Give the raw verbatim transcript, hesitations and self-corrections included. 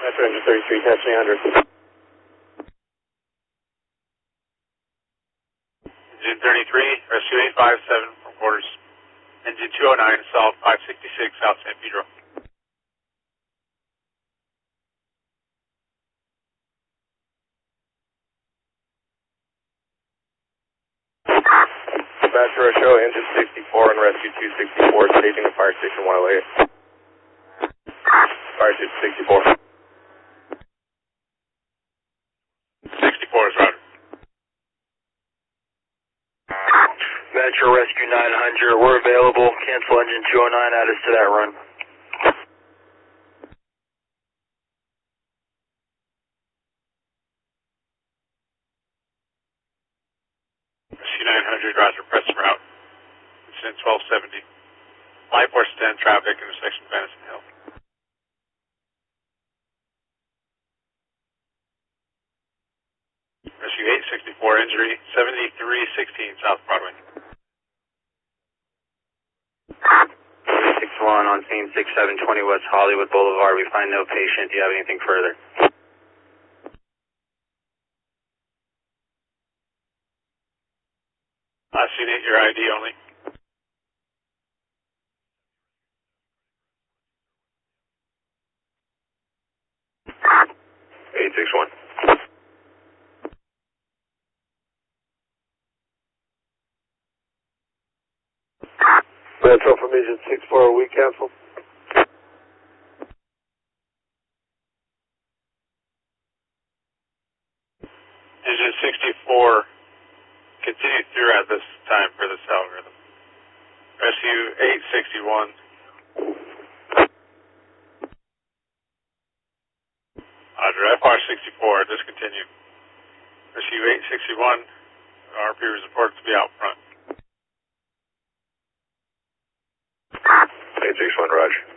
Metro Engine thirty-three, testing one hundred. Engine thirty-three, rescue eight five seven from quarters. Engine two oh nine, solid five sixty-six, South San Pedro. Metro Show, engine sixty-four and rescue two sixty-four, staging at fire station one oh eight. Fire station sixty-four. sixty-four is routed. Metro Rescue nine hundred, we're available. Cancel engine two oh nine, add us to that run. Rescue nine hundred, roger, press route. Incident twelve seventy. Light force ten, traffic, intersection Madison Hill. Rescue eight sixty-four, injury seventy-three sixteen, South Broadway. six one on scene six seven twenty West Hollywood Boulevard. We find no patient. Do you have anything further? Last unit, your I D only. eight six one. Metro from engine six four, we cancel. Engine sixty-four, continue through at this time for this algorithm. Rescue eight sixty-one. Roger, F R sixty-four, discontinue. Rescue eight sixty-one, R P is reported to be out front. eight six one, Roger.